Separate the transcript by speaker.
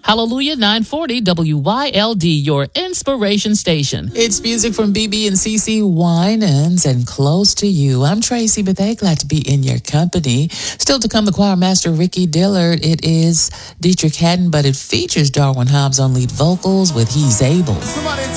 Speaker 1: Hallelujah 940 WYLD, your inspiration station. It's music from BB and CC Winans and Close to You. I'm Tracy Bethea, glad to be in your company. Still to come, the choir master Ricky Dillard. It is Dietrich Haddon, but it features Darwin Hobbs on lead vocals with He's Able.
Speaker 2: Somebody